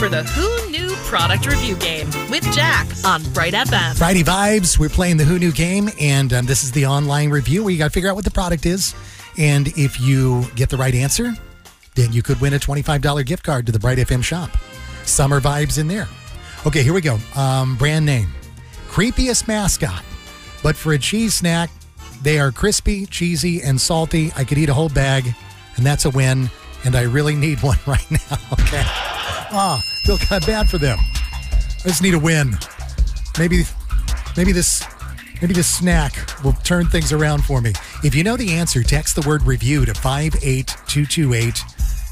for the Who Knew Product Review Game with Jack on Bright FM. Friday Vibes, we're playing the Who Knew game, and this is the online review where you got to figure out what the product is. And if you get the right answer, then you could win a $25 gift card to the Bright FM shop. Summer vibes in there. Okay, here we go. Brand name. Creepiest mascot. But for a cheese snack, they are crispy, cheesy, and salty. I could eat a whole bag, and that's a win. And I really need one right now. Okay. Feel kind of bad for them. I just need a win. Maybe this snack will turn things around for me. If you know the answer, text the word review to 58228.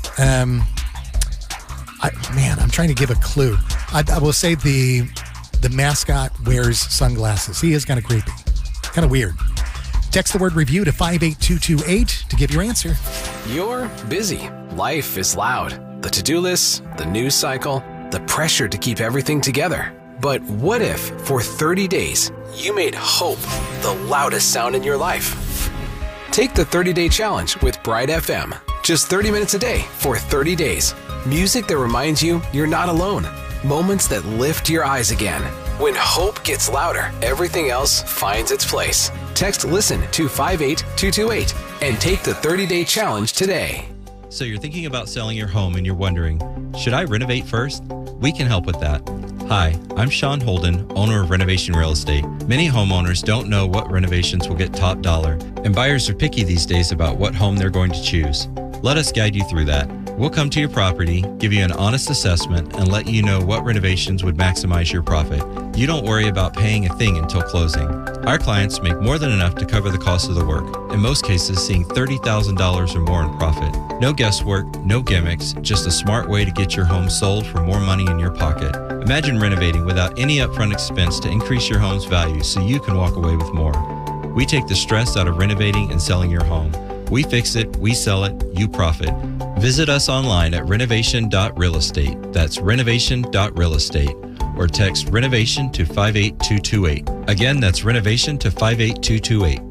I'm trying to give a clue. I will say the mascot wears sunglasses. He is kind of creepy. Kind of weird. Text the word review to 58228 to give your answer. You're busy. Life is loud. The to-do list, the news cycle, the pressure to keep everything together. But what if, for 30 days, you made hope the loudest sound in your life? Take the 30-day challenge with Bright FM. Just 30 minutes a day for 30 days. Music that reminds you you're not alone. Moments that lift your eyes again. When hope gets louder, everything else finds its place. Text LISTEN to 58228 and take the 30-day challenge today. So you're thinking about selling your home and you're wondering, should I renovate first? We can help with that. Hi, I'm Sean Holden, owner of Renovation Real Estate. Many homeowners don't know what renovations will get top dollar, and buyers are picky these days about what home they're going to choose. Let us guide you through that. We'll come to your property, give you an honest assessment, and let you know what renovations would maximize your profit. You don't worry about paying a thing until closing. Our clients make more than enough to cover the cost of the work, in most cases seeing $30,000 or more in profit. No guesswork, no gimmicks, just a smart way to get your home sold for more money in your pocket. Imagine renovating without any upfront expense to increase your home's value so you can walk away with more. We take the stress out of renovating and selling your home. We fix it, we sell it, you profit. Visit us online at renovation.realestate. That's renovation.realestate. Or text renovation to 58228. Again, that's renovation to 58228.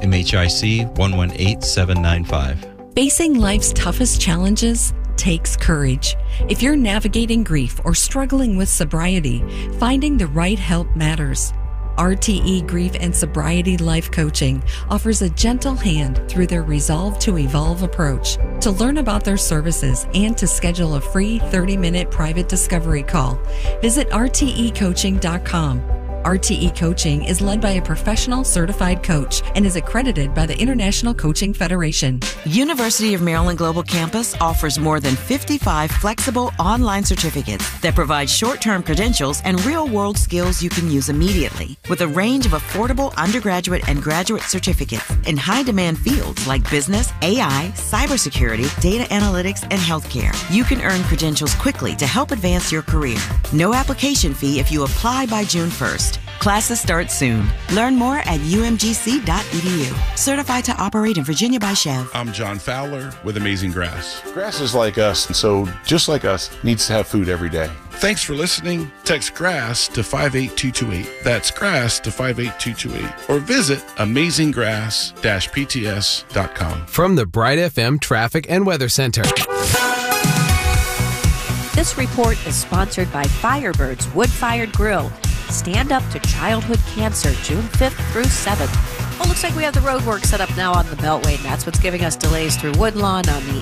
MHIC 118795. Facing life's toughest challenges takes courage. If you're navigating grief or struggling with sobriety, finding the right help matters. RTE Grief and Sobriety Life Coaching offers a gentle hand through their Resolve to Evolve approach. To learn about their services and to schedule a free 30-minute private discovery call, visit rtecoaching.com. RTE Coaching is led by a professional certified coach and is accredited by the International Coaching Federation. University of Maryland Global Campus offers more than 55 flexible online certificates that provide short-term credentials and real-world skills you can use immediately. With a range of affordable undergraduate and graduate certificates in high-demand fields like business, AI, cybersecurity, data analytics, and healthcare, you can earn credentials quickly to help advance your career. No application fee if you apply by June 1st. Classes start soon. Learn more at umgc.edu. Certified to operate in Virginia by Chev. I'm John Fowler with Amazing Grass. Grass is like us, and so just like us, needs to have food every day. Thanks for listening. Text GRASS to 58228. That's GRASS to 58228. Or visit amazinggrass-pts.com. From the Bright FM Traffic and Weather Center. This report is sponsored by Firebird's Wood-Fired Grill. Stand Up to Childhood Cancer, June 5th through 7th. Well, looks like we have the road work set up now on the Beltway, and that's what's giving us delays through Woodlawn on the